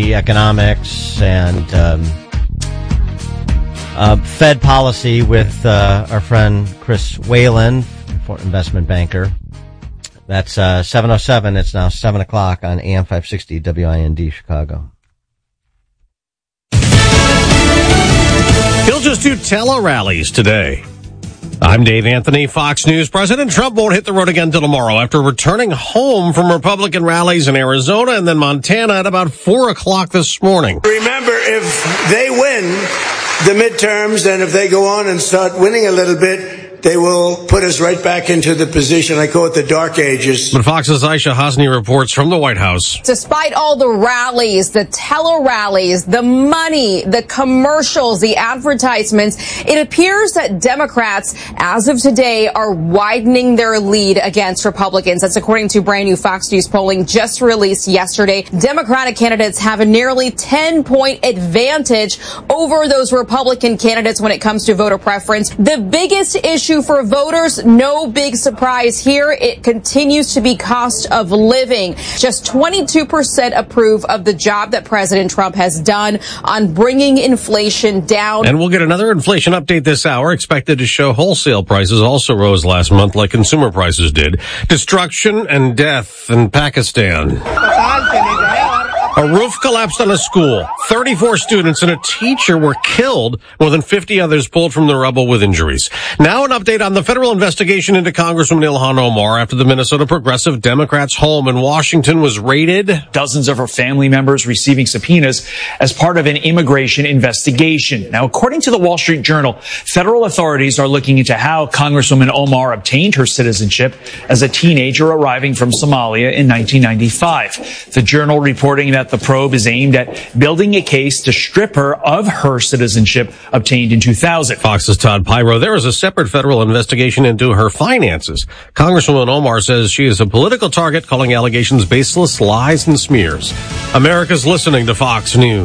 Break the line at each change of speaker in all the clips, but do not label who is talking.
the economics and Fed policy with our friend Chris Whalen, investment banker. That's 7:07. It's now 7 o'clock on AM 560 WIND Chicago.
He'll just do tele-rallies today. I'm Dave Anthony, Fox News. President Trump won't hit the road again till tomorrow after returning home from Republican rallies in Arizona and then Montana at about 4 o'clock this morning.
Remember, if they win the midterms and if they go on and start winning a little bit, they will put us right back into the position. I call it the dark ages.
But Fox's Aisha Hasni reports from the White House.
Despite all the rallies, the tele-rallies, the money, the commercials, the advertisements, it appears that Democrats, as of today, are widening their lead against Republicans. That's according to brand new Fox News polling just released yesterday. Democratic candidates have a nearly 10-point advantage over those Republican candidates when it comes to voter preference. The biggest issue for voters, no big surprise here, it continues to be cost of living. Just 22% approve of the job that President Trump has done on bringing inflation down.
And we'll get another inflation update this hour, expected to show wholesale prices also rose last month like consumer prices did. Destruction and death in Pakistan. A roof collapsed on a school. 34 students and a teacher were killed. More than 50 others pulled from the rubble with injuries. Now an update on the federal investigation into Congresswoman Ilhan Omar after the Minnesota Progressive Democrats' home in Washington was raided.
Dozens of her family members receiving subpoenas as part of an immigration investigation. Now, according to the Wall Street Journal, federal authorities are looking into how Congresswoman Omar obtained her citizenship as a teenager arriving from Somalia in 1995. The Journal reporting that the probe is aimed at building a case to strip her of her citizenship obtained in 2000.
Fox's Todd Pyro. There is a separate federal investigation into her finances. Congresswoman Omar says she is a political target, calling allegations baseless, lies, and smears. America's listening to Fox News.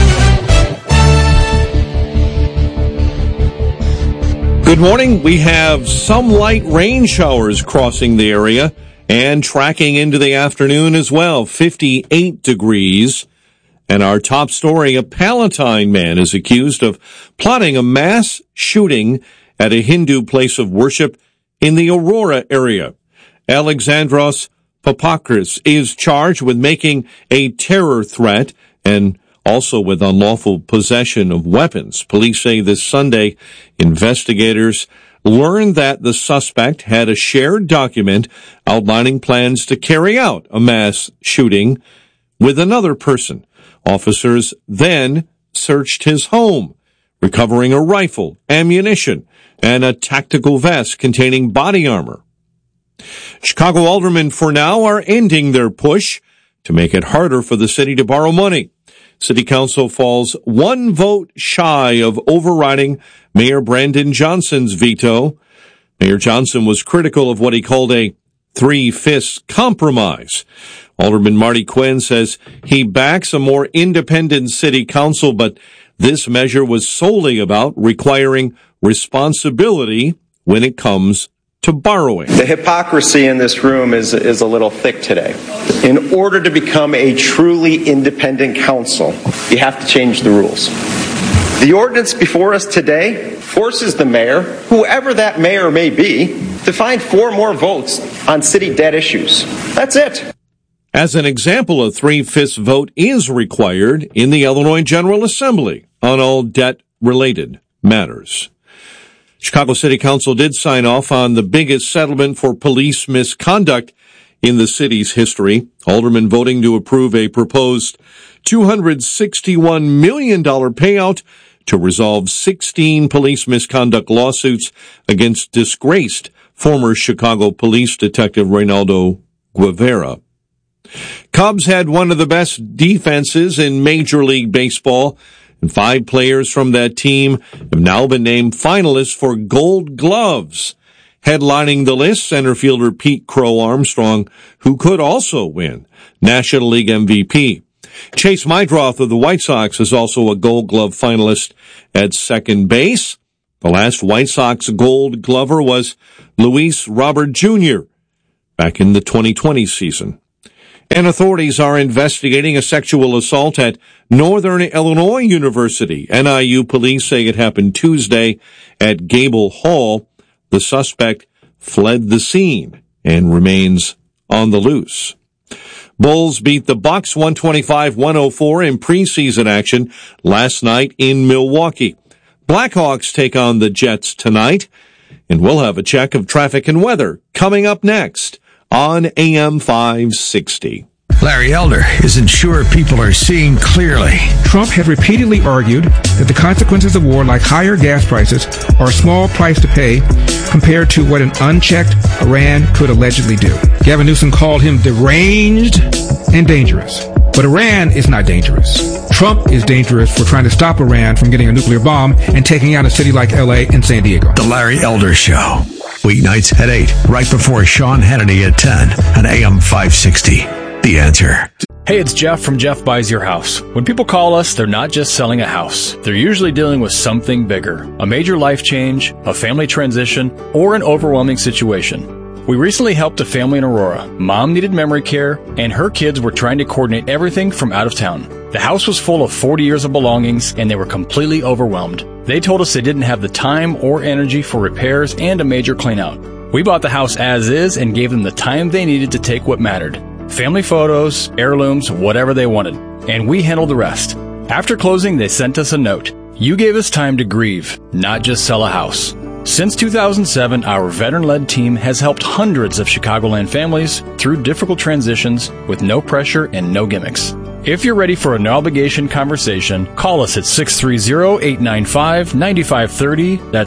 Good morning. We have some light rain showers crossing the area and tracking into the afternoon as well. 58 degrees. And our top story, a Palatine man is accused of plotting a mass shooting at a Hindu place of worship in the Aurora area. Alexandros Papakris is charged with making a terror threat and also with unlawful possession of weapons. Police say this Sunday investigators learned that the suspect had a shared document outlining plans to carry out a mass shooting with another person. Officers then searched his home, recovering a rifle, ammunition, and a tactical vest containing body armor. Chicago aldermen for now are ending their push to make it harder for the city to borrow money. City Council falls one vote shy of overriding Mayor Brandon Johnson's veto. Mayor Johnson was critical of what he called a three-fifths compromise. Alderman Marty Quinn says he backs a more independent city council, but this measure was solely about requiring responsibility when it comes to borrowing.
The hypocrisy in this room is a little thick today. In order to become a truly independent council, you have to change the rules. The ordinance before us today forces the mayor, whoever that mayor may be, to find 4 more votes on city debt issues. That's it.
As an example, a 3/5 vote is required in the Illinois General Assembly on all debt-related matters. Chicago City Council did sign off on the biggest settlement for police misconduct in the city's history. Aldermen voting to approve a proposed $261 million payout to resolve 16 police misconduct lawsuits against disgraced former Chicago police detective Reynaldo Guevara. Cubs had one of the best defenses in Major League Baseball, and 5 players from that team have now been named finalists for Gold Gloves. Headlining the list, center fielder Pete Crow Armstrong, who could also win National League MVP. Chase Meidroth of the White Sox is also a Gold Glove finalist at second base. The last White Sox Gold Glover was Luis Robert Jr. back in the 2020 season. And authorities are investigating a sexual assault at Northern Illinois University. NIU police say it happened Tuesday at Gable Hall. The suspect fled the scene and remains on the loose. Bulls beat the Bucks 125-104 in preseason action last night in Milwaukee. Blackhawks take on the Jets tonight, and we'll have a check of traffic and weather coming up next on AM 560.
Larry Elder isn't sure people are seeing clearly.
Trump had repeatedly argued that the consequences of war, like higher gas prices, are a small price to pay compared to what an unchecked Iran could allegedly do. Gavin Newsom called him deranged and dangerous. But Iran is not dangerous. Trump is dangerous for trying to stop Iran from getting a nuclear bomb and taking out a city like LA and San Diego.
The Larry Elder Show. Weeknights at 8, right before Sean Hannity at 10 on AM 560. The Answer.
Hey, it's Jeff from Jeff Buys Your House. When people call us, they're not just selling a house. They're usually dealing with something bigger. A major life change, a family transition, or an overwhelming situation. We recently helped a family in Aurora. Mom needed memory care, and her kids were trying to coordinate everything from out of town. The house was full of 40 years of belongings, and they were completely overwhelmed. They told us they didn't have the time or energy for repairs and a major clean-out. We bought the house as is and gave them the time they needed to take what mattered. Family photos, heirlooms, whatever they wanted. And we handled the rest. After closing, they sent us a note. You gave us time to grieve, not just sell a house. Since 2007, our veteran-led team has helped hundreds of Chicagoland families through difficult transitions with no pressure and no gimmicks. If you're ready for a no-obligation conversation, call us at 630-895-9530. That's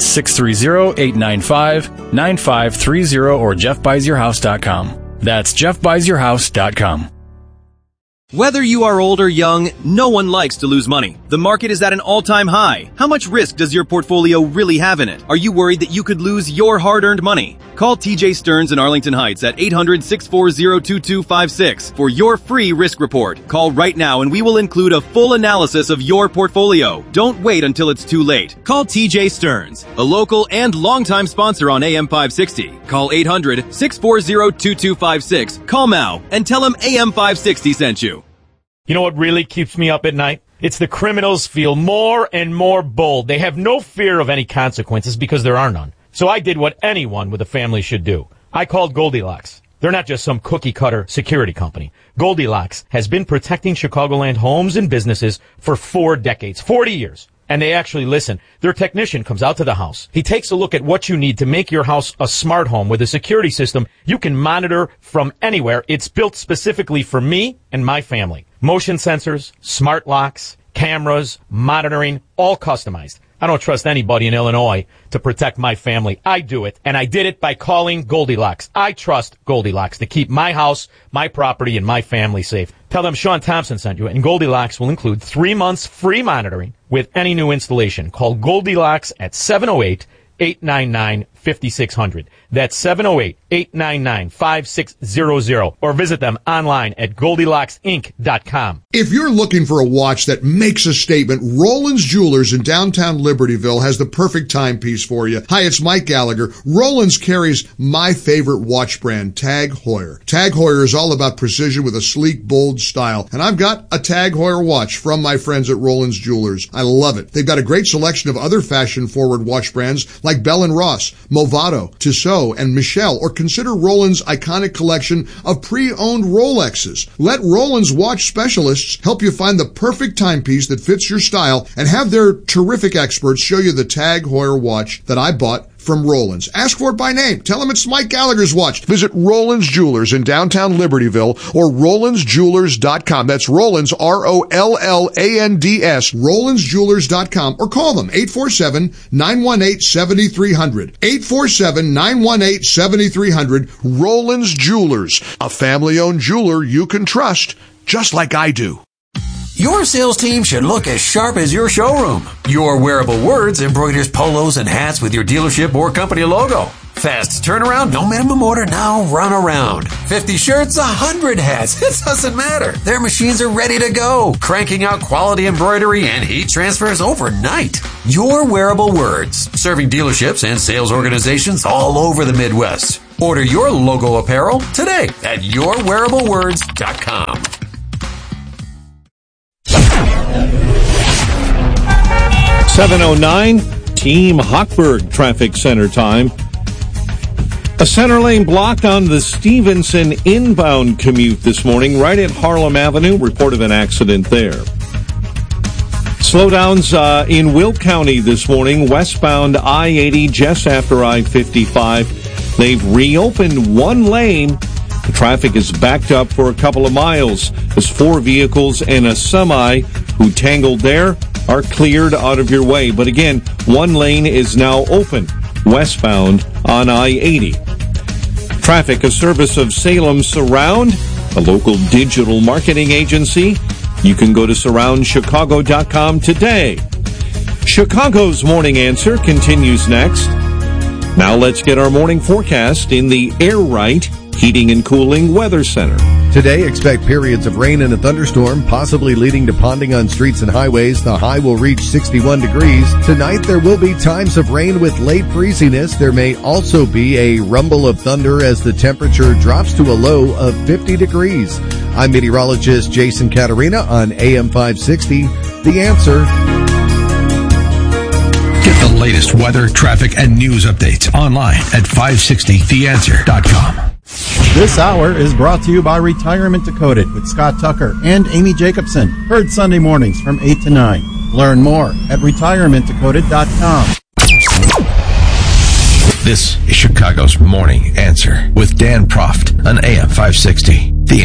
630-895-9530 or jeffbuysyourhouse.com. That's jeffbuysyourhouse.com.
Whether you are old or young, no one likes to lose money. The market is at an all-time high. How much risk does your portfolio really have in it? Are you worried that you could lose your hard-earned money? Call TJ Stearns in Arlington Heights at 800-640-2256 for your free risk report. Call right now and we will include a full analysis of your portfolio. Don't wait until it's too late. Call TJ Stearns, a local and longtime sponsor on AM 560. Call 800-640-2256. Call now and tell him AM 560 sent you.
You know what really keeps me up at night? It's the criminals feel more and more bold. They have no fear of any consequences because there are none. So I did what anyone with a family should do. I called Goldilocks. They're not just some cookie-cutter security company. Goldilocks has been protecting Chicagoland homes and businesses for 4 decades, 40 years. And they actually listen. Their technician comes out to the house. He takes a look at what you need to make your house a smart home with a security system you can monitor from anywhere. It's built specifically for me and my family. Motion sensors, smart locks, cameras, monitoring, all customized. I don't trust anybody in Illinois to protect my family. I do it, and I did it by calling Goldilocks. I trust Goldilocks to keep my house, my property, and my family safe. Tell them Sean Thompson sent you, and Goldilocks will include 3 months free monitoring with any new installation. Call Goldilocks at 708-899-5600. That's 708-899-5600. Or visit them online at GoldilocksInc.com.
If you're looking for a watch that makes a statement, Roland's Jewelers in downtown Libertyville has the perfect timepiece for you. Hi, it's Mike Gallagher. Roland's carries my favorite watch brand, Tag Heuer. Tag Heuer is all about precision with a sleek, bold style. And I've got a Tag Heuer watch from my friends at Roland's Jewelers. I love it. They've got a great selection of other fashion-forward watch brands like Bell & Ross, Movado, Tissot, and Michelle, or consider Roland's iconic collection of pre-owned Rolexes. Let Roland's watch specialists help you find the perfect timepiece that fits your style and have their terrific experts show you the Tag Heuer watch that I bought from Roland's. Ask for it by name. Tell them it's Mike Gallagher's watch. Visit Roland's Jewelers in downtown Libertyville or RolandsJewelers.com. That's Roland's, ROLLANDS, RolandsJewelers.com, or call them 847-918-7300. 847-918-7300. Roland's Jewelers, a family-owned jeweler you can trust, just like I do.
Your sales team should look as sharp as your showroom. Your Wearable Words embroiders polos and hats with your dealership or company logo.
Fast turnaround, no minimum order, now run around. 50 shirts, 100 hats. It doesn't matter. Their machines are ready to go, cranking out quality embroidery and heat transfers overnight. Your Wearable Words, serving dealerships and sales organizations all over the Midwest. Order your logo apparel today at yourwearablewords.com.
.709, Team Hochberg Traffic Center time. A center lane blocked on the Stevenson inbound commute this morning, right at Harlem Avenue. Report of an accident there. Slowdowns in Will County this morning, westbound I-80 just after I-55. They've reopened one lane. The traffic is backed up for a couple of miles as 4 vehicles and a semi who tangled there are cleared out of your way. But again, one lane is now open westbound on I-80. Traffic, a service of Salem Surround, a local digital marketing agency. You can go to surroundchicago.com today. Chicago's Morning Answer continues next. Now let's get our morning forecast in the Air Right Heating and Cooling Weather Center.
Today, expect periods of rain and a thunderstorm, possibly leading to ponding on streets and highways. The high will reach 61 degrees. Tonight, there will be times of rain with late breeziness. There may also be a rumble of thunder as the temperature drops to a low of 50 degrees. I'm meteorologist Jason Caterina on AM 560. The Answer.
Get the latest weather, traffic, and news updates online at 560theanswer.com.
This hour is brought to you by Retirement Decoded with Scott Tucker and Amy Jacobson. Heard Sunday mornings from 8 to 9. Learn more at retirementdecoded.com.
This is Chicago's Morning Answer with Dan Proft on AM 560.